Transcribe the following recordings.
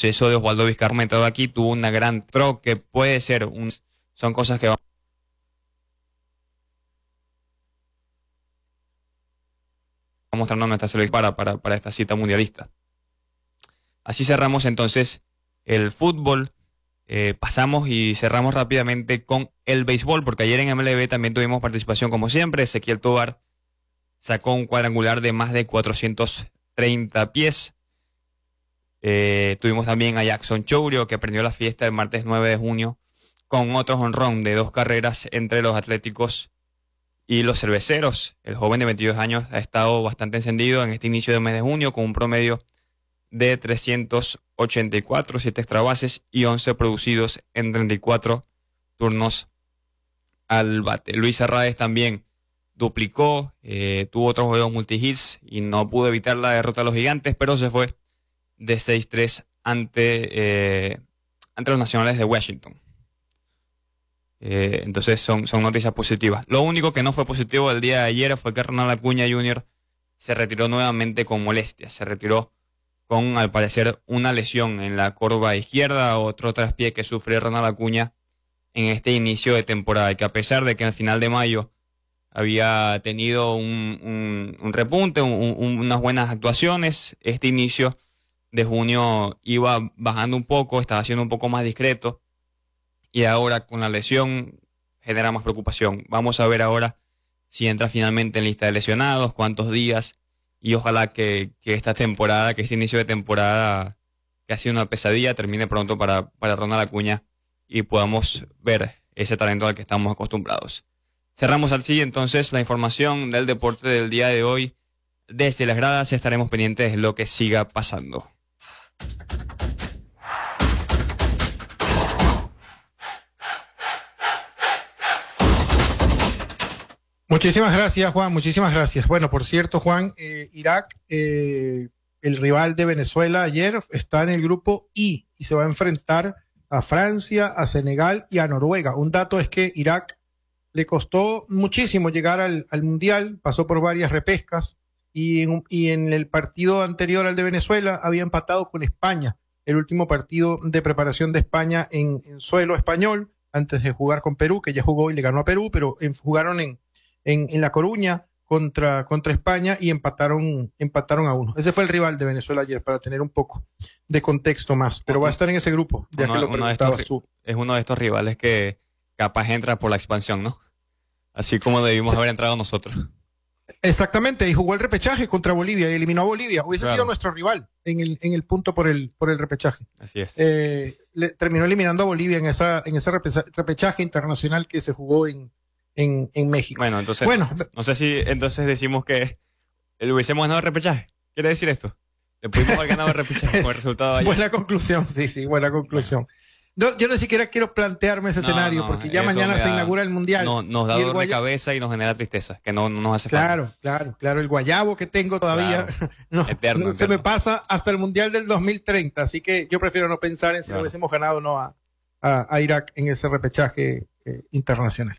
suceso de Osvaldo Vizcarra comentado aquí, tuvo una gran que puede ser son cosas que van mostrando nuestra selección para esta cita mundialista. Así cerramos entonces el fútbol. Pasamos y cerramos rápidamente con el béisbol, porque ayer en MLB también tuvimos participación como siempre. Ezequiel Tovar sacó un cuadrangular de más de 430 pies. Tuvimos también a Jackson Chourio, que prendió la fiesta el martes 9 de junio con otro jonrón de 2 carreras entre los Atléticos y los Cerveceros. El joven de 22 años ha estado bastante encendido en este inicio del mes de junio con un promedio de 384, 7 extra bases y 11 producidos en 34 turnos al bate. Luis Arraez también duplicó, tuvo otros juegos multihits y no pudo evitar la derrota de los Gigantes, pero se fue de 6-3 ante los Nacionales de Washington. Entonces son noticias positivas. Lo único que no fue positivo el día de ayer fue que Ronald Acuña Jr. se retiró nuevamente con molestias. Se retiró con, al parecer, una lesión en la corva izquierda, otro traspié que sufre Ronald Acuña en este inicio de temporada, y que a pesar de que al final de mayo había tenido un repunte, unas buenas actuaciones, este inicio de junio iba bajando un poco, estaba siendo un poco más discreto, y ahora con la lesión genera más preocupación. Vamos a ver ahora si entra finalmente en lista de lesionados, cuántos días, y ojalá que esta temporada, que este inicio de temporada que ha sido una pesadilla, termine pronto para Ronald Acuña y podamos ver ese talento al que estamos acostumbrados. Cerramos así entonces la información del deporte del día de hoy. Desde las gradas estaremos pendientes de lo que siga pasando. Muchísimas gracias, Juan, muchísimas gracias. Bueno, por cierto, Juan, Irak, el rival de Venezuela ayer, está en el grupo I y se va a enfrentar a Francia, a Senegal y a Noruega. Un dato es que Irak le costó muchísimo llegar al Mundial, pasó por varias repescas y en el partido anterior al de Venezuela había empatado con España, el último partido de preparación de España en suelo español, antes de jugar con Perú, que ya jugó y le ganó a Perú, pero jugaron en La Coruña contra España y empataron a 1. Ese fue el rival de Venezuela ayer, para tener un poco de contexto más, pero va a estar en ese grupo, ya que lo preguntabas tú. Es uno de estos rivales que capaz entra por la expansión, ¿no? Así como debimos haber entrado nosotros. Exactamente, y jugó el repechaje contra Bolivia y eliminó a Bolivia. Hubiese sido nuestro rival en el punto por el repechaje. Así es. Terminó eliminando a Bolivia en ese repechaje internacional que se jugó en México. Bueno, entonces, no sé si entonces decimos que le hubiésemos ganado el repechaje. ¿Quiere decir esto? Le pudimos haber ganado el repechaje con el resultado de ayer. Buena conclusión, sí, buena conclusión. Yo no siquiera quiero plantearme ese escenario, porque ya mañana se inaugura el Mundial. Nos da dolor de cabeza y nos genera tristeza, que no nos hace falta. Claro, el guayabo que tengo todavía eterno. Se me pasa hasta el Mundial del 2030, así que yo prefiero no pensar en si lo hubiésemos ganado o no a Irak en ese repechaje internacional.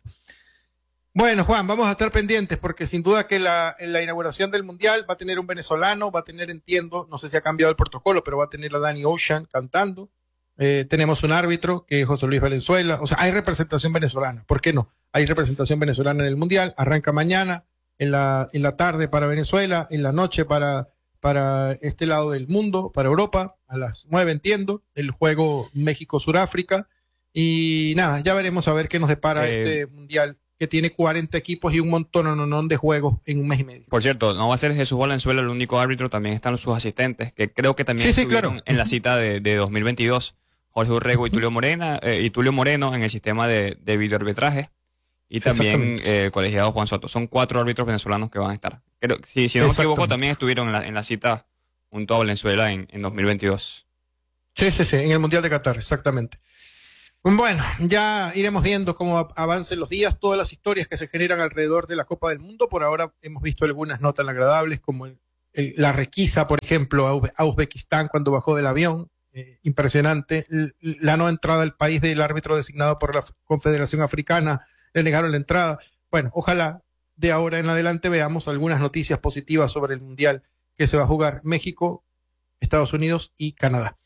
Bueno, Juan, vamos a estar pendientes porque sin duda que en la inauguración del Mundial va a tener un venezolano, va a tener, entiendo, no sé si ha cambiado el protocolo, pero va a tener a Danny Ocean cantando. Tenemos un árbitro que es José Luis Valenzuela. O sea, hay representación venezolana. ¿Por qué no? Hay representación venezolana en el Mundial. Arranca mañana, en la tarde para Venezuela, en la noche para este lado del mundo, para Europa, a las 9, entiendo, el juego México-Suráfrica. Y nada, ya veremos a ver qué nos depara este Mundial, que tiene 40 equipos y un montón de juegos en un mes y medio. Por cierto, no va a ser Jesús Valenzuela el único árbitro, también están sus asistentes, que creo que también estuvieron en la cita de 2022, Jorge Urrego y Tulio Moreno en el sistema de videoarbitraje, y también el colegiado Juan Soto. Son 4 árbitros venezolanos que van a estar. Creo, si no me equivoco, también estuvieron en la cita junto a Valenzuela en 2022. Sí, en el Mundial de Qatar, exactamente. Bueno, ya iremos viendo cómo avancen los días, todas las historias que se generan alrededor de la Copa del Mundo. Por ahora hemos visto algunas no tan agradables, como la requisa, por ejemplo, a Uzbekistán cuando bajó del avión. Impresionante. La no entrada al país del árbitro designado por la Confederación Africana, le negaron la entrada. Bueno, ojalá de ahora en adelante veamos algunas noticias positivas sobre el Mundial que se va a jugar México, Estados Unidos y Canadá.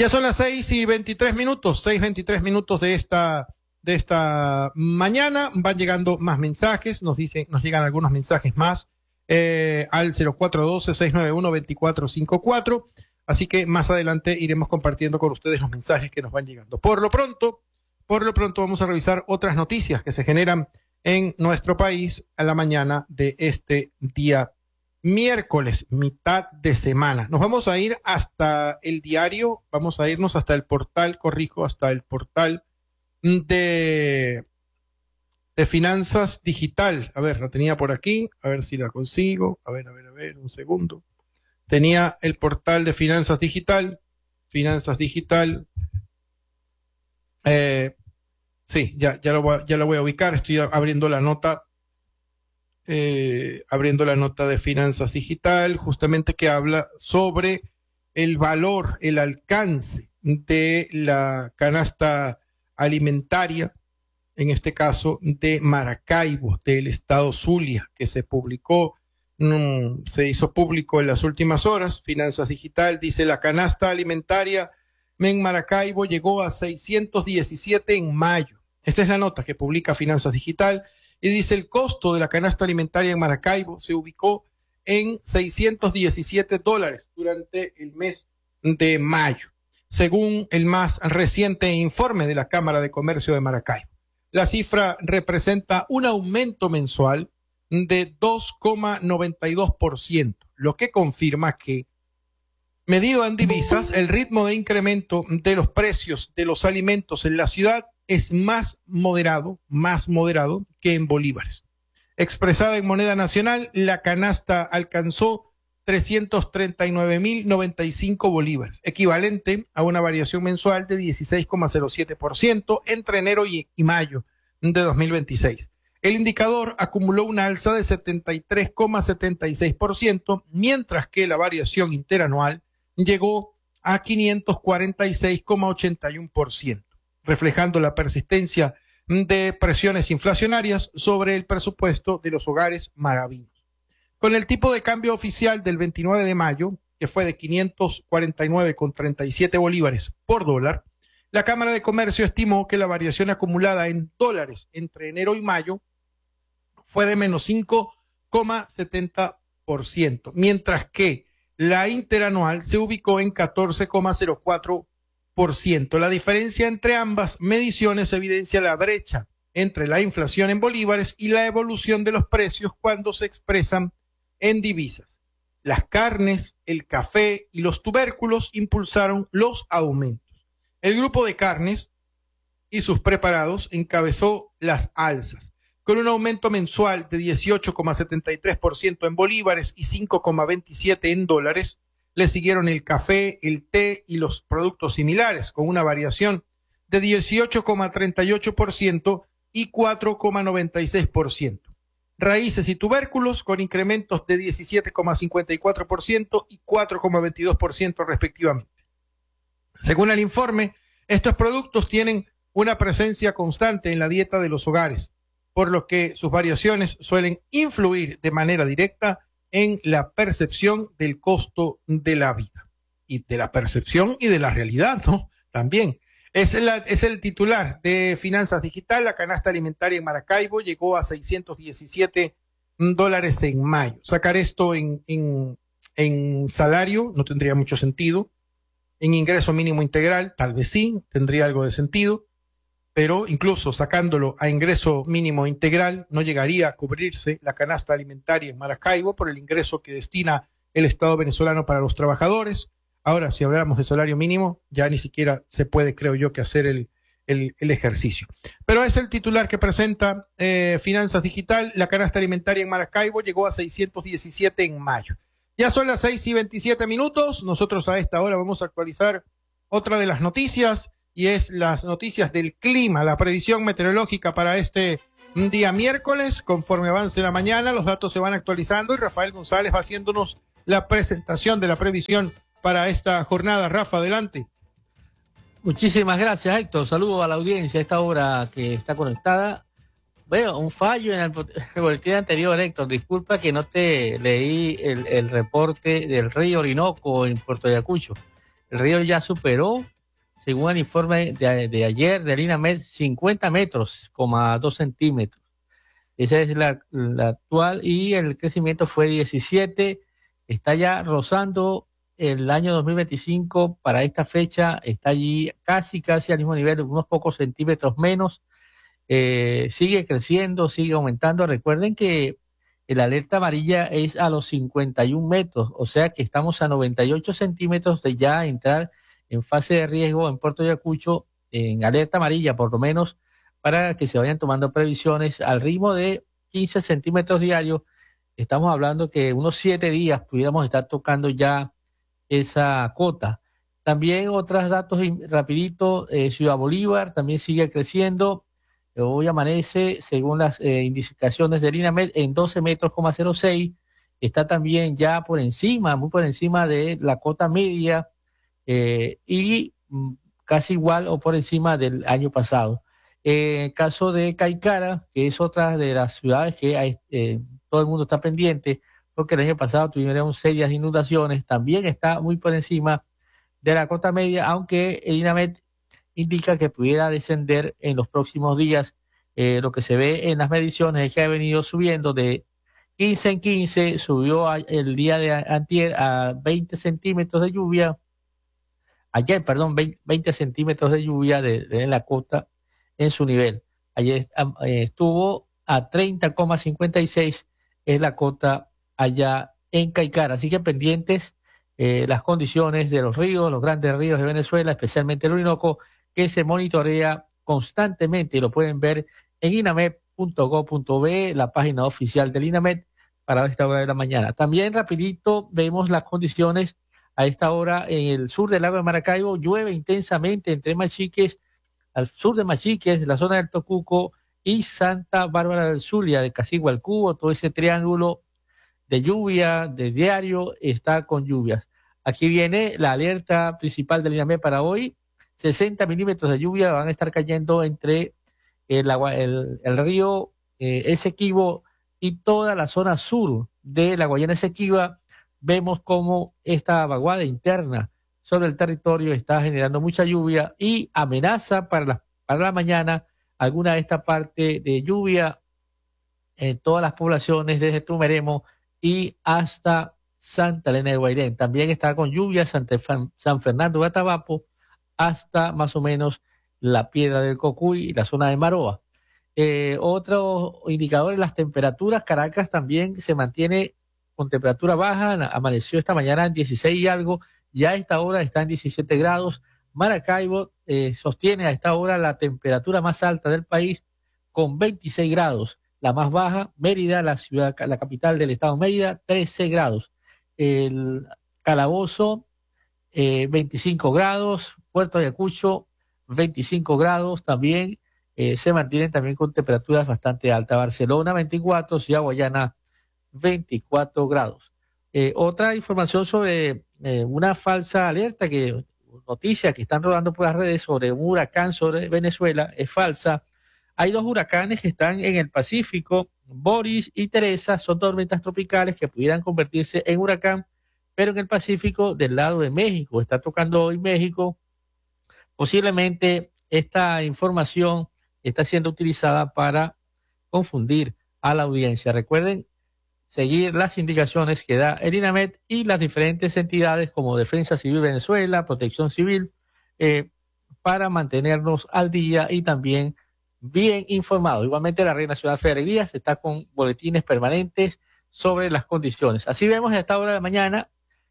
Ya son las 6:23, 6:23 de esta mañana. Van llegando más mensajes, nos llegan algunos mensajes más al 0412-691-2454. Así que más adelante iremos compartiendo con ustedes los mensajes que nos van llegando. Por lo pronto vamos a revisar otras noticias que se generan en nuestro país a la mañana de este día miércoles, mitad de semana. Nos vamos a ir hasta el diario, vamos a irnos hasta el portal, hasta el portal de Finanzas Digital. A ver, la tenía por aquí, a ver si la consigo. A ver, un segundo. Tenía el portal de Finanzas Digital. Sí, ya lo voy a ubicar. Estoy abriendo la nota. Abriendo la nota de Finanzas Digital, justamente que habla sobre el valor, el alcance de la canasta alimentaria, en este caso de Maracaibo, del estado Zulia, que se hizo público en las últimas horas. Finanzas Digital dice: la canasta alimentaria en Maracaibo llegó a 617 en mayo. Esta es la nota que publica Finanzas Digital. Y dice: el costo de la canasta alimentaria en Maracaibo se ubicó en $617 durante el mes de mayo, según el más reciente informe de la Cámara de Comercio de Maracaibo. La cifra representa un aumento mensual de 2,92%, lo que confirma que, medido en divisas, el ritmo de incremento de los precios de los alimentos en la ciudad es más moderado que en bolívares. Expresada en moneda nacional, la canasta alcanzó 339.095 bolívares, equivalente a una variación mensual de 16,07% entre enero y mayo de 2026. El indicador acumuló una alza de 73,76%, mientras que la variación interanual llegó a 546,81%. Reflejando la persistencia de presiones inflacionarias sobre el presupuesto de los hogares maravinos. Con el tipo de cambio oficial del 29 de mayo, que fue de 549,37 bolívares por dólar, la Cámara de Comercio estimó que la variación acumulada en dólares entre enero y mayo fue de menos 5,70%, mientras que la interanual se ubicó en 14,04%. La diferencia entre ambas mediciones evidencia la brecha entre la inflación en bolívares y la evolución de los precios cuando se expresan en divisas. Las carnes, el café y los tubérculos impulsaron los aumentos. El grupo de carnes y sus preparados encabezó las alzas, con un aumento mensual de 18,73% en bolívares y 5,27% en dólares. Le siguieron el café, el té y los productos similares, con una variación de 18,38% y 4,96%. Raíces y tubérculos con incrementos de 17,54% y 4,22% respectivamente. Según el informe, estos productos tienen una presencia constante en la dieta de los hogares, por lo que sus variaciones suelen influir de manera directa en la percepción del costo de la vida y de la percepción y de la realidad, ¿no? También es el titular de Finanzas Digital. La canasta alimentaria en Maracaibo llegó a $617 en mayo. Sacar esto en salario no tendría mucho sentido. En ingreso mínimo integral, tal vez sí, tendría algo de sentido, pero incluso sacándolo a ingreso mínimo integral no llegaría a cubrirse la canasta alimentaria en Maracaibo por el ingreso que destina el Estado venezolano para los trabajadores. Ahora, si hablamos de salario mínimo, ya ni siquiera se puede, creo yo, que hacer el ejercicio. Pero es el titular que presenta Finanzas Digital. La canasta alimentaria en Maracaibo llegó a 617 en mayo. Ya son las 6:27. Nosotros a esta hora vamos a actualizar otra de las noticias, y es las noticias del clima, la previsión meteorológica para este día miércoles. Conforme avance la mañana, los datos se van actualizando y Rafael González va haciéndonos la presentación de la previsión para esta jornada. Rafa, adelante. Muchísimas gracias, Héctor. Saludos a la audiencia a esta hora que está conectada. Bueno, un fallo en el boletín anterior, Héctor. Disculpa que no te leí el reporte del río Orinoco en Puerto Ayacucho. El río ya superó, según el informe de ayer del INAMED, 50 metros, 2 centímetros. Esa es la actual, y el crecimiento fue 17, está ya rozando el año 2025 para esta fecha, está allí casi al mismo nivel, unos pocos centímetros menos. Sigue creciendo, sigue aumentando. Recuerden que la alerta amarilla es a los 51 metros, o sea que estamos a 98 centímetros de ya entrar en fase de riesgo en Puerto Ayacucho, en alerta amarilla por lo menos, para que se vayan tomando previsiones al ritmo de 15 centímetros diarios. Estamos hablando que unos 7 días pudiéramos estar tocando ya esa cota. También otros datos rapidito, Ciudad Bolívar también sigue creciendo. Hoy amanece, según las indicaciones del INAMED, en 12 metros,06. Está también ya por encima, muy por encima de la cota media, y casi igual o por encima del año pasado. En el caso de Caicara, que es otra de las ciudades que todo el mundo está pendiente, porque el año pasado tuvieron serias inundaciones, también está muy por encima de la cota media, aunque el INAMED indica que pudiera descender en los próximos días. Lo que se ve en las mediciones es que ha venido subiendo de 15 en 15, subió el día de antier a 20 centímetros de lluvia, ayer, perdón, 20 centímetros de lluvia de la cota en su nivel. Ayer estuvo a 30,56, es la cota allá en Caicara. Así que pendientes las condiciones de los ríos, los grandes ríos de Venezuela, especialmente el Orinoco, que se monitorea constantemente, y lo pueden ver en inamed.gov.be, la página oficial del INAMED, para esta hora de la mañana. También rapidito vemos las condiciones a esta hora en el sur del lago de Maracaibo. Llueve intensamente entre Machiques, al sur de Machiques, la zona del Tocuco, y Santa Bárbara del Zulia, de Casigua al Cubo. Todo ese triángulo de lluvia de diario está con lluvias. Aquí viene la alerta principal del INAMED para hoy. 60 milímetros de lluvia van a estar cayendo entre el río Esequibo y toda la zona sur de la Guayana Esequiba. Vemos cómo esta vaguada interna sobre el territorio está generando mucha lluvia y amenaza para la mañana alguna de esta parte de lluvia en todas las poblaciones desde Tumeremo y hasta Santa Elena de Guairén. También está con lluvia San Fernando de Atabapo hasta más o menos la Piedra del Cocuy y la zona de Maroa. Otro indicador es las temperaturas. Caracas también se mantiene con temperatura baja, amaneció esta mañana en 16 y algo, ya a esta hora está en 17 grados. Maracaibo sostiene a esta hora la temperatura más alta del país con 26 grados. La más baja, Mérida, la capital del estado Mérida, 13 grados. El Calabozo, 25 grados. Puerto Ayacucho, 25 grados también. Se mantienen también con temperaturas bastante altas. Barcelona, 24, Ciudad Guayana, 24 grados. Otra información sobre una falsa alerta, noticia que están rodando por las redes sobre un huracán sobre Venezuela, es falsa. Hay 2 huracanes que están en el Pacífico, Boris y Teresa, son tormentas tropicales que pudieran convertirse en huracán, pero en el Pacífico del lado de México. Está tocando hoy México. Posiblemente esta información está siendo utilizada para confundir a la audiencia. Recuerden seguir las indicaciones que da el INAMED y las diferentes entidades como Defensa Civil Venezuela, Protección Civil, para mantenernos al día y también bien informados. Igualmente la Red Nacional Fede Alegrías está con boletines permanentes sobre las condiciones. Así vemos a esta hora de la mañana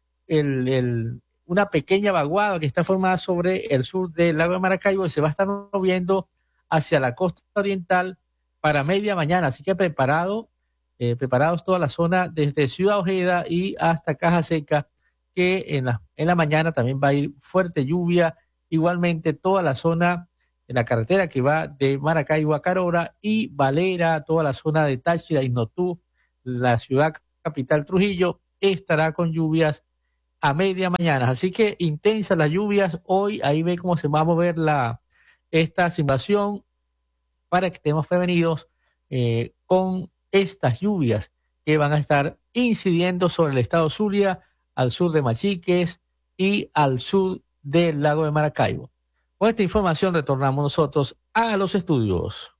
una pequeña vaguada que está formada sobre el sur del lago de Maracaibo y se va a estar moviendo hacia la costa oriental para media mañana. Así que preparados toda la zona desde Ciudad Ojeda y hasta Caja Seca, que en la mañana también va a ir fuerte lluvia. Igualmente toda la zona de la carretera que va de Maracaibo a Carora y Valera, toda la zona de Táchira, Isnotú, la ciudad capital Trujillo, estará con lluvias a media mañana. Así que intensas las lluvias hoy. Ahí ve cómo se va a mover esta simulación para que estemos prevenidos con estas lluvias que van a estar incidiendo sobre el estado Zulia, al sur de Machiques y al sur del lago de Maracaibo. Con esta información retornamos nosotros a los estudios.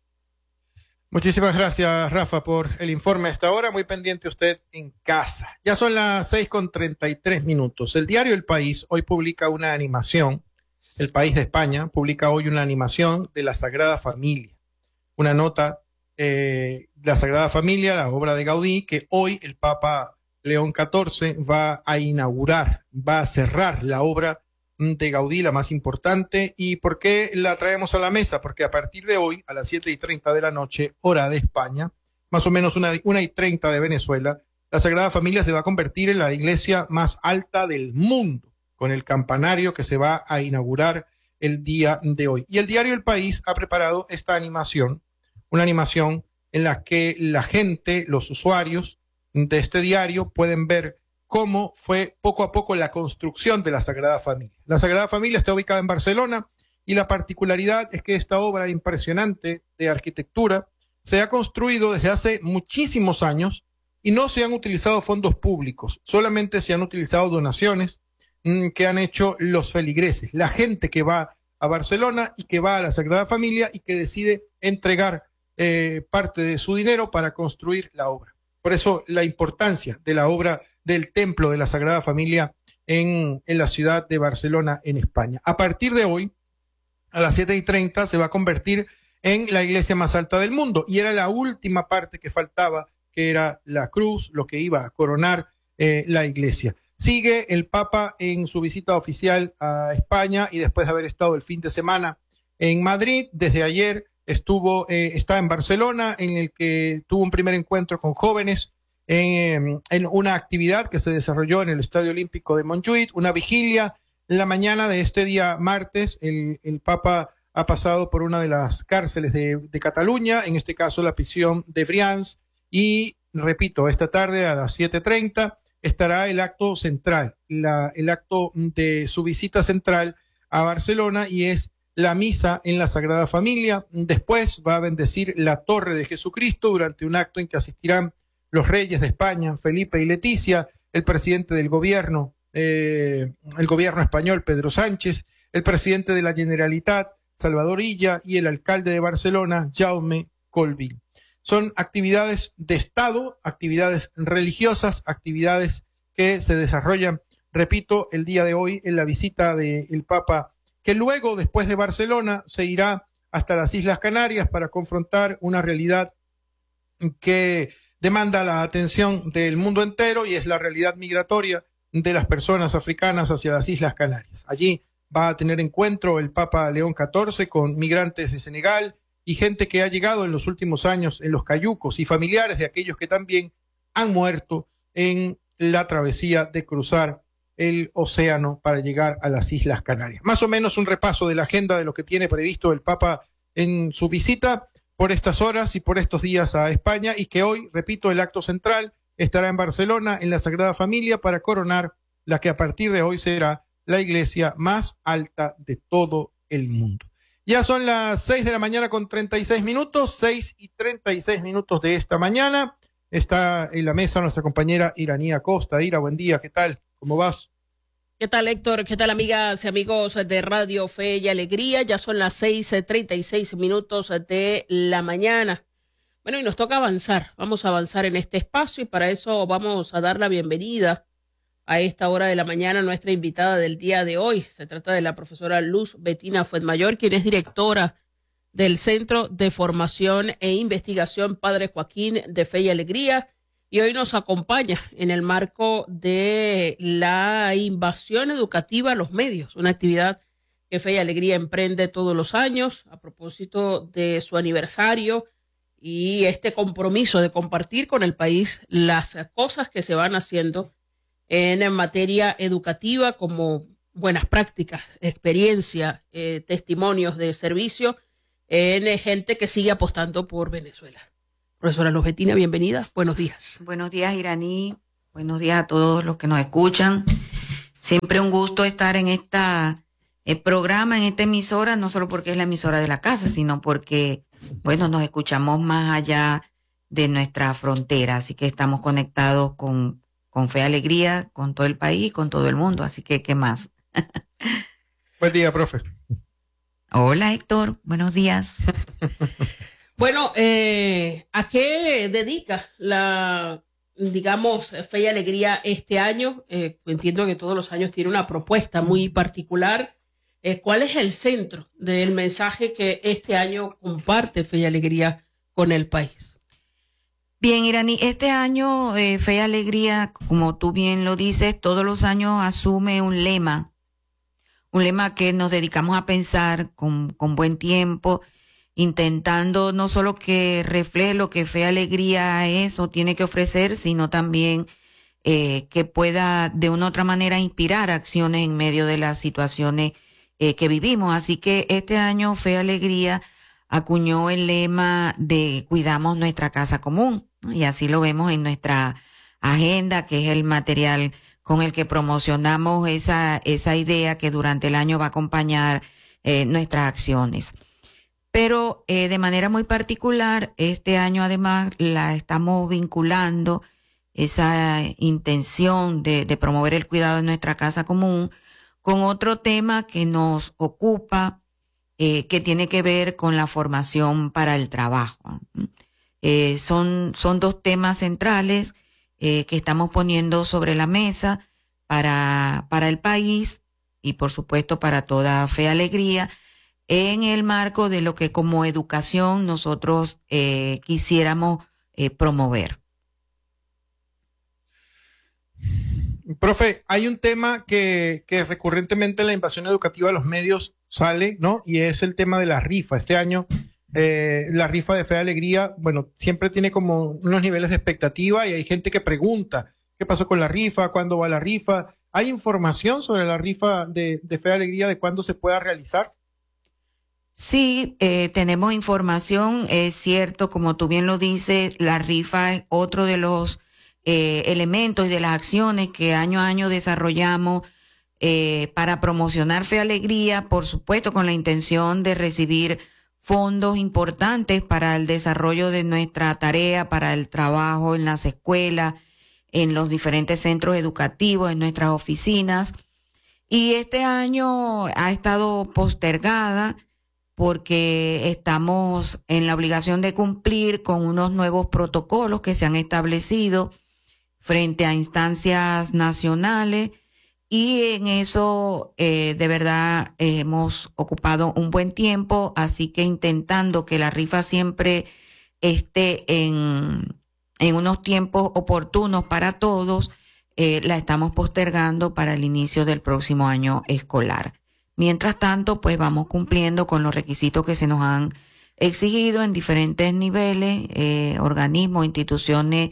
Muchísimas gracias, Rafa, por el informe a esta hora. Muy pendiente usted en casa. Ya son las 6:33. El diario El País hoy publica una animación. El País de España publica hoy una animación de la Sagrada Familia. Una nota de la Sagrada Familia, la obra de Gaudí, que hoy el Papa León XIV va a inaugurar, va a cerrar la obra de Gaudí, la más importante. ¿Y por qué la traemos a la mesa? Porque a partir de hoy, a las 7:30 de la noche, hora de España, más o menos 1:30 de Venezuela, la Sagrada Familia se va a convertir en la iglesia más alta del mundo, con el campanario que se va a inaugurar el día de hoy. Y el diario El País ha preparado esta animación, una animación en la que la gente, los usuarios de este diario pueden ver cómo fue poco a poco la construcción de la Sagrada Familia. La Sagrada Familia está ubicada en Barcelona y la particularidad es que esta obra impresionante de arquitectura se ha construido desde hace muchísimos años y no se han utilizado fondos públicos, solamente se han utilizado donaciones que han hecho los feligreses, la gente que va a Barcelona y que va a la Sagrada Familia y que decide entregar parte de su dinero para construir la obra. Por eso la importancia de la obra del Templo de la Sagrada Familia en la ciudad de Barcelona, en España. A partir de hoy, a las 7:30, se va a convertir en la iglesia más alta del mundo. Y era la última parte que faltaba, que era la cruz, lo que iba a coronar la iglesia. Sigue el Papa en su visita oficial a España y después de haber estado el fin de semana en Madrid, desde ayer está en Barcelona, en el que tuvo un primer encuentro con jóvenes en una actividad que se desarrolló en el Estadio Olímpico de Montjuïc, una vigilia. En la mañana de este día martes, el Papa ha pasado por una de las cárceles de Cataluña, en este caso la prisión de Brians, y repito, esta tarde a las 7:30 estará el acto central, el acto de su visita central a Barcelona, y es la misa en la Sagrada Familia. Después va a bendecir la Torre de Jesucristo durante un acto en que asistirán los reyes de España, Felipe y Leticia, el presidente del gobierno, el gobierno español, Pedro Sánchez, el presidente de la Generalitat, Salvador Illa, y el alcalde de Barcelona, Jaume Colvin. Son actividades de Estado, actividades religiosas, actividades que se desarrollan, repito, el día de hoy en la visita del Papa, que luego, después de Barcelona, se irá hasta las Islas Canarias para confrontar una realidad que demanda la atención del mundo entero, y es la realidad migratoria de las personas africanas hacia las Islas Canarias. Allí va a tener encuentro el Papa León XIV con migrantes de Senegal y gente que ha llegado en los últimos años en los cayucos, y familiares de aquellos que también han muerto en la travesía de cruzar el océano para llegar a las Islas Canarias. Más o menos un repaso de la agenda de lo que tiene previsto el Papa en su visita por estas horas y por estos días a España, y que hoy, repito, el acto central estará en Barcelona, en la Sagrada Familia, para coronar la que a partir de hoy será la iglesia más alta de todo el mundo. Ya son las 6 de la mañana con 36 minutos, 6:36 de esta mañana. Está en la mesa nuestra compañera Iraní Acosta. Ira, buen día, ¿qué tal? ¿Cómo vas? ¿Qué tal, Héctor? ¿Qué tal, amigas y amigos de Radio Fe y Alegría? Ya son las 6:36 de la mañana. Bueno, y nos toca avanzar. Vamos a avanzar en este espacio, y para eso vamos a dar la bienvenida a esta hora de la mañana a nuestra invitada del día de hoy. Se trata de la profesora Luz Betina Fuenmayor, quien es directora del Centro de Formación e Investigación Padre Joaquín de Fe y Alegría, y hoy nos acompaña en el marco de la invasión educativa a los medios, una actividad que Fe y Alegría emprende todos los años a propósito de su aniversario y este compromiso de compartir con el país las cosas que se van haciendo en materia educativa, como buenas prácticas, experiencia, testimonios de servicio en gente que sigue apostando por Venezuela. Profesora Luz Betina, bienvenida. Buenos días. Buenos días, Iraní. Buenos días a todos los que nos escuchan. Siempre un gusto estar en este programa, en esta emisora, no solo porque es la emisora de la casa, sino porque, bueno, nos escuchamos más allá de nuestra frontera. Así que estamos conectados con Fe y Alegría, con todo el país, con todo el mundo. Así que, ¿qué más? Buen día, profe. Hola, Héctor. Buenos días. Bueno, ¿a qué dedica digamos, Fe y Alegría este año? Entiendo que todos los años tiene una propuesta muy particular. ¿Cuál es el centro del mensaje que este año comparte Fe y Alegría con el país? Bien, Irani, este año Fe y Alegría, como tú bien lo dices, todos los años asume un lema que nos dedicamos a pensar con buen tiempo, intentando no solo que refleje lo que Fe y Alegría es o tiene que ofrecer, sino también que pueda de una u otra manera inspirar acciones en medio de las situaciones que vivimos. Así que este año Fe y Alegría acuñó el lema de cuidamos nuestra casa común, ¿no? Y así lo vemos en nuestra agenda, que es el material con el que promocionamos esa idea que durante el año va a acompañar nuestras acciones. Pero de manera muy particular, este año además la estamos vinculando, esa intención de promover el cuidado de nuestra casa común, con otro tema que nos ocupa, que tiene que ver con la formación para el trabajo. Son dos temas centrales que estamos poniendo sobre la mesa para el país y por supuesto para toda Fe y Alegría, en el marco de lo que como educación nosotros quisiéramos promover. Profe, hay un tema que recurrentemente en la invasión educativa de los medios sale, ¿no? Y es el tema de la rifa. Este año la rifa de Fe y Alegría, bueno, siempre tiene como unos niveles de expectativa y hay gente que pregunta, ¿qué pasó con la rifa? ¿Cuándo va la rifa? ¿Hay información sobre la rifa de Fe y Alegría de cuándo se pueda realizar? Sí, tenemos información. Es cierto, como tú bien lo dices, la rifa es otro de los elementos y de las acciones que año a año desarrollamos para promocionar Fe y Alegría, por supuesto con la intención de recibir fondos importantes para el desarrollo de nuestra tarea, para el trabajo en las escuelas, en los diferentes centros educativos, en nuestras oficinas. Y este año ha estado postergada porque estamos en la obligación de cumplir con unos nuevos protocolos que se han establecido frente a instancias nacionales, y en eso de verdad hemos ocupado un buen tiempo, así que intentando que la rifa siempre esté en unos tiempos oportunos para todos, la estamos postergando para el inicio del próximo año escolar. Mientras tanto, pues vamos cumpliendo con los requisitos que se nos han exigido en diferentes niveles, organismos, instituciones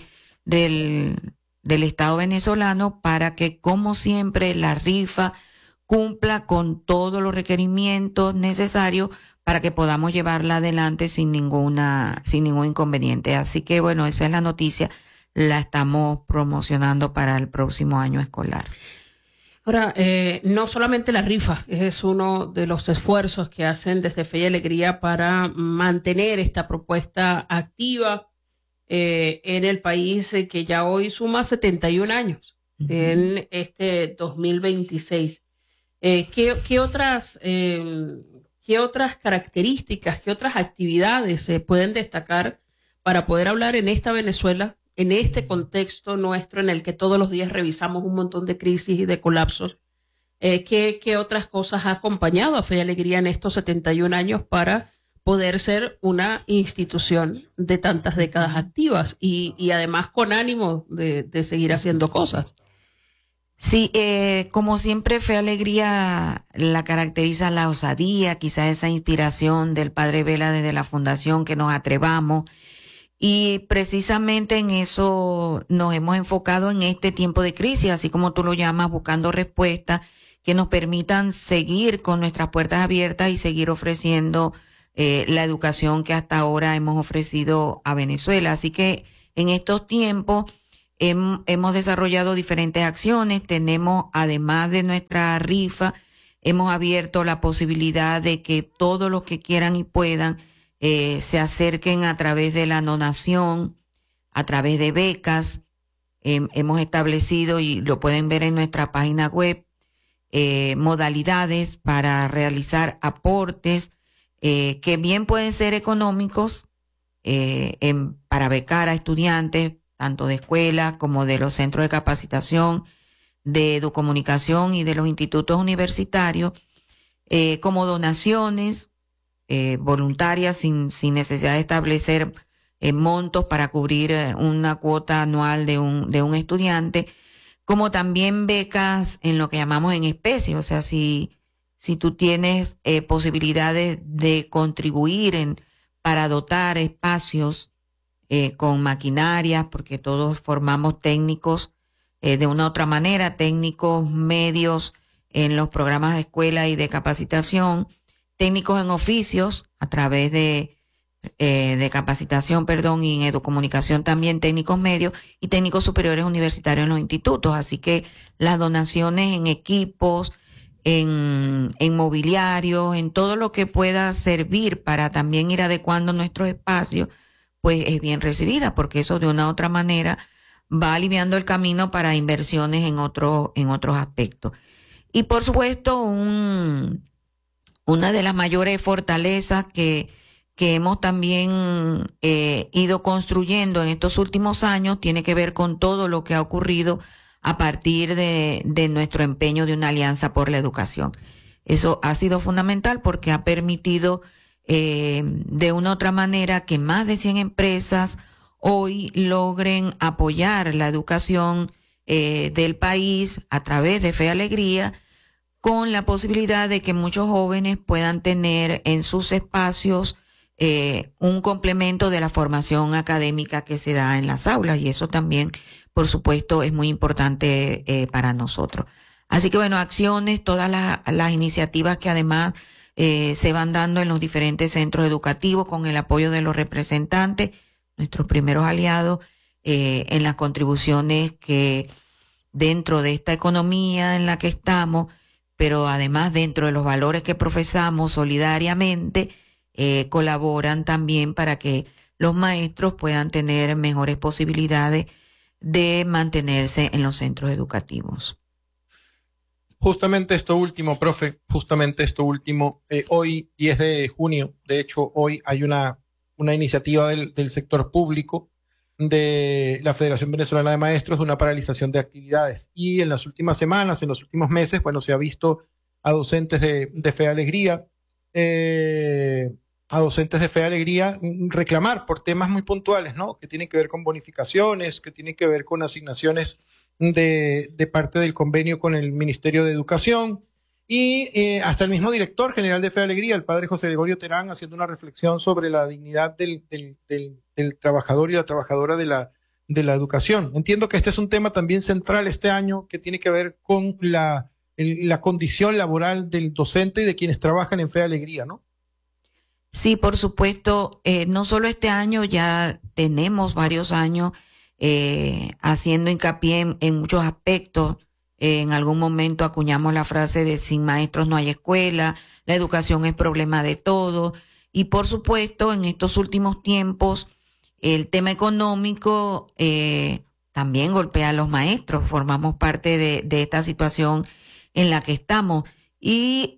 del Estado venezolano, para que, como siempre, la rifa cumpla con todos los requerimientos necesarios para que podamos llevarla adelante sin ningún inconveniente. Así que, bueno, esa es la noticia, la estamos promocionando para el próximo año escolar. Ahora, no solamente la rifa es uno de los esfuerzos que hacen desde Fe y Alegría para mantener esta propuesta activa en el país, que ya hoy suma 71 años en este 2026. ¿Qué otras características, qué otras actividades se pueden destacar para poder hablar en esta Venezuela, en este contexto nuestro en el que todos los días revisamos un montón de crisis y de colapsos? ¿Qué otras cosas ha acompañado a Fe y Alegría en estos 71 años para poder ser una institución de tantas décadas activas y además con ánimo de seguir haciendo cosas? Sí, como siempre, Fe y Alegría la caracteriza la osadía, quizás esa inspiración del Padre Vela desde la fundación, que nos atrevamos. Y precisamente en eso nos hemos enfocado en este tiempo de crisis, así como tú lo llamas, buscando respuestas que nos permitan seguir con nuestras puertas abiertas y seguir ofreciendo la educación que hasta ahora hemos ofrecido a Venezuela. Así que en estos tiempos hemos desarrollado diferentes acciones. Tenemos, además de nuestra rifa, hemos abierto la posibilidad de que todos los que quieran y puedan se acerquen a través de la donación, a través de becas. Hemos establecido, y lo pueden ver en nuestra página web, modalidades para realizar aportes que bien pueden ser económicos para becar a estudiantes, tanto de escuelas como de los centros de capacitación, de educomunicación y de los institutos universitarios, como donaciones voluntarias sin necesidad de establecer montos para cubrir una cuota anual de un estudiante, como también becas en lo que llamamos en especie, o sea, si tú tienes posibilidades de contribuir para dotar espacios con maquinarias, porque todos formamos técnicos de una u otra manera, técnicos medios en los programas de escuela y de capacitación, técnicos en oficios a través de capacitación, y en educomunicación también técnicos medios y técnicos superiores universitarios en los institutos. Así que las donaciones en equipos, en mobiliario, en todo lo que pueda servir para también ir adecuando nuestros espacios, pues es bien recibida, porque eso de una u otra manera va aliviando el camino para inversiones en otros aspectos. Y por supuesto, una de las mayores fortalezas que hemos también ido construyendo en estos últimos años tiene que ver con todo lo que ha ocurrido a partir de nuestro empeño de una alianza por la educación. Eso ha sido fundamental porque ha permitido de una u otra manera que más de 100 empresas hoy logren apoyar la educación del país a través de Fe y Alegría, con la posibilidad de que muchos jóvenes puedan tener en sus espacios un complemento de la formación académica que se da en las aulas, y eso también, por supuesto, es muy importante para nosotros. Así que bueno, acciones, todas las iniciativas que además se van dando en los diferentes centros educativos con el apoyo de los representantes, nuestros primeros aliados, en las contribuciones que dentro de esta economía en la que estamos, pero además dentro de los valores que profesamos solidariamente, colaboran también para que los maestros puedan tener mejores posibilidades de mantenerse en los centros educativos. Justamente esto último, profe, hoy 10 de junio, de hecho hoy hay una iniciativa del sector público de la Federación Venezolana de Maestros de una paralización de actividades, y en las últimas semanas, en los últimos meses, bueno, se ha visto a docentes de Fe y Alegría, reclamar por temas muy puntuales, ¿no? Que tienen que ver con bonificaciones, que tienen que ver con asignaciones de parte del convenio con el Ministerio de Educación, y hasta el mismo director general de Fe y Alegría, el padre José Gregorio Terán, haciendo una reflexión sobre la dignidad del trabajador y la trabajadora de la educación. Entiendo que este es un tema también central este año, que tiene que ver con la condición laboral del docente y de quienes trabajan en Fe y Alegría, ¿no? Sí, por supuesto, no solo este año, ya tenemos varios años haciendo hincapié en muchos aspectos. En algún momento acuñamos la frase de sin maestros no hay escuela, la educación es problema de todos, y por supuesto en estos últimos tiempos el tema económico también golpea a los maestros, formamos parte de esta situación en la que estamos, y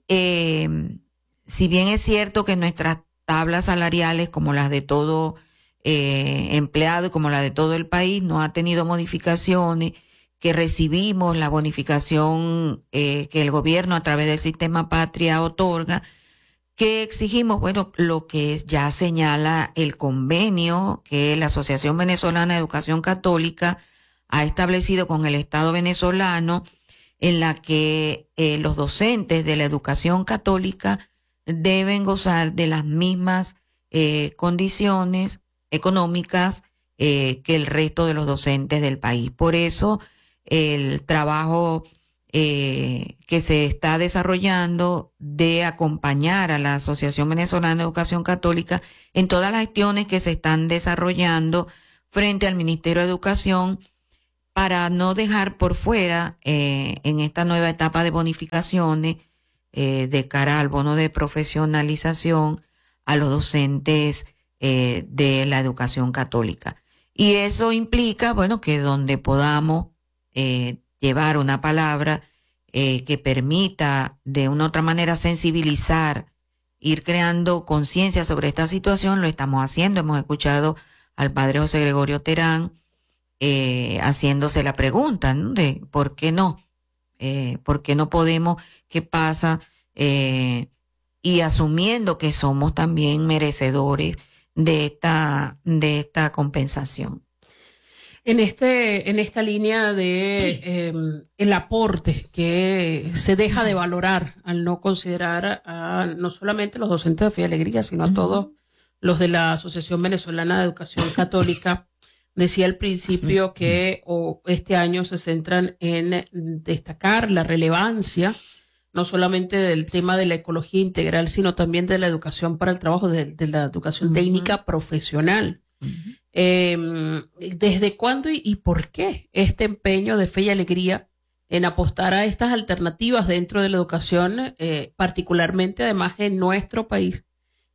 si bien es cierto que nuestras tablas salariales, como las de todo empleado y como la de todo el país, no ha tenido modificaciones, que recibimos la bonificación que el gobierno a través del sistema Patria otorga, que exigimos, bueno, lo que ya señala el convenio que la Asociación Venezolana de Educación Católica ha establecido con el Estado venezolano, en la que los docentes de la educación católica deben gozar de las mismas condiciones económicas que el resto de los docentes del país. Por eso el trabajo que se está desarrollando de acompañar a la Asociación Venezolana de Educación Católica en todas las gestiones que se están desarrollando frente al Ministerio de Educación, para no dejar por fuera en esta nueva etapa de bonificaciones de cara al bono de profesionalización a los docentes de la educación católica. Y eso implica, bueno, que donde podamos llevar una palabra que permita de una u otra manera sensibilizar, ir creando conciencia sobre esta situación, lo estamos haciendo. Hemos escuchado al padre José Gregorio Terán haciéndose la pregunta, ¿no?, de por qué no podemos, qué pasa, y asumiendo que somos también merecedores de esta compensación. En esta línea de el aporte que se deja de valorar al no considerar a no solamente los docentes de Fe y Alegría, sino a todos los de la Asociación Venezolana de Educación Católica. Decía al principio que este año se centran en destacar la relevancia no solamente del tema de la ecología integral, sino también de la educación para el trabajo, de la educación técnica profesional. ¿Desde cuándo y por qué este empeño de Fe y Alegría en apostar a estas alternativas dentro de la educación, particularmente además en nuestro país,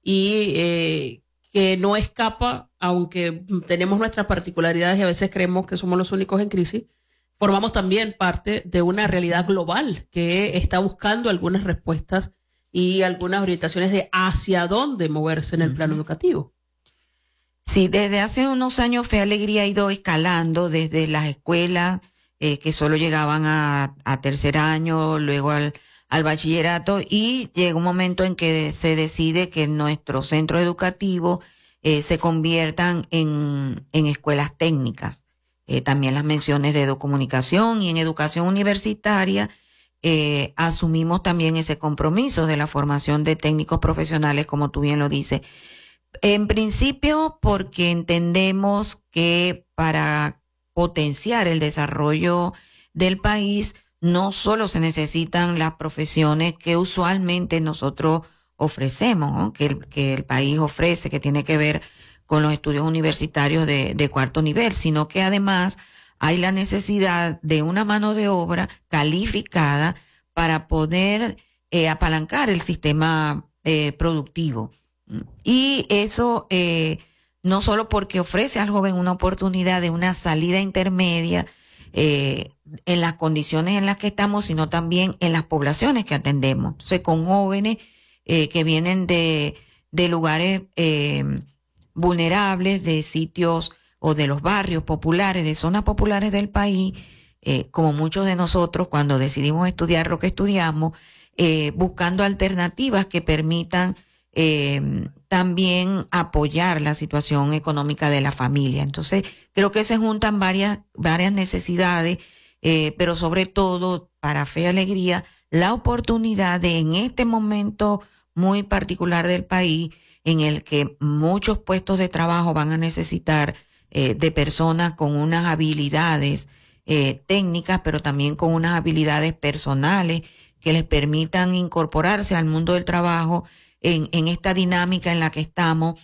y que no escapa, aunque tenemos nuestras particularidades y a veces creemos que somos los únicos en crisis, formamos también parte de una realidad global que está buscando algunas respuestas y algunas orientaciones de hacia dónde moverse en el plano educativo? Sí, desde hace unos años Fe y Alegría ha ido escalando desde las escuelas que solo llegaban a tercer año, luego al bachillerato, y llega un momento en que se decide que nuestros centros educativos se conviertan en escuelas técnicas. También las menciones de educomunicación y en educación universitaria asumimos también ese compromiso de la formación de técnicos profesionales, como tú bien lo dices. En principio, porque entendemos que para potenciar el desarrollo del país, no solo se necesitan las profesiones que usualmente nosotros ofrecemos, ¿no?, que el país ofrece, que tiene que ver con los estudios universitarios de cuarto nivel, sino que además hay la necesidad de una mano de obra calificada para poder apalancar el sistema productivo. Y eso no solo porque ofrece al joven una oportunidad de una salida intermedia en las condiciones en las que estamos, sino también en las poblaciones que atendemos. Entonces, con jóvenes que vienen de lugares vulnerables, de sitios o de los barrios populares, de zonas populares del país, como muchos de nosotros cuando decidimos estudiar lo que estudiamos, buscando alternativas que permitan también apoyar la situación económica de la familia. Entonces, creo que se juntan varias necesidades, pero sobre todo para Fe y Alegría, la oportunidad de, en este momento muy particular del país, en el que muchos puestos de trabajo van a necesitar de personas con unas habilidades técnicas, pero también con unas habilidades personales que les permitan incorporarse al mundo del trabajo en esta dinámica en la que estamos,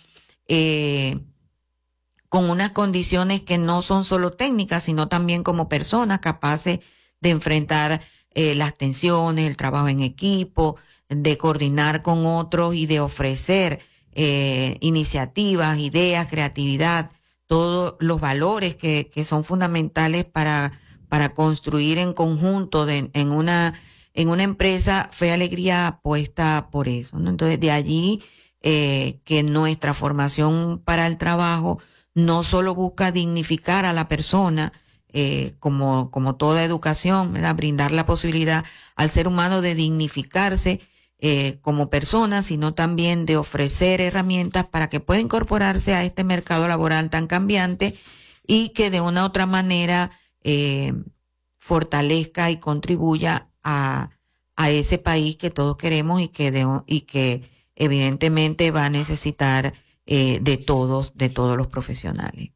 con unas condiciones que no son solo técnicas, sino también como personas capaces de enfrentar las tensiones, el trabajo en equipo, de coordinar con otros y de ofrecer iniciativas, ideas, creatividad, todos los valores que son fundamentales para construir en conjunto en una empresa. Fe y Alegría apuesta por eso, ¿no? Entonces, de allí que nuestra formación para el trabajo no solo busca dignificar a la persona, como toda educación, ¿verdad?, brindar la posibilidad al ser humano de dignificarse como persona, sino también de ofrecer herramientas para que pueda incorporarse a este mercado laboral tan cambiante y que de una u otra manera fortalezca y contribuya a ese país que todos queremos y que evidentemente va a necesitar de todos los profesionales.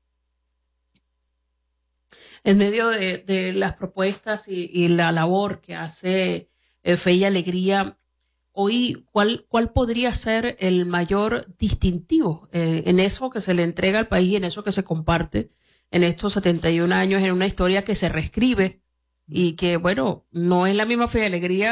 En medio de las propuestas y la labor que hace Fe y Alegría, hoy, ¿cuál podría ser el mayor distintivo en eso que se le entrega al país y en eso que se comparte en estos 71 años, en una historia que se reescribe y que, bueno, no es la misma Fe y Alegría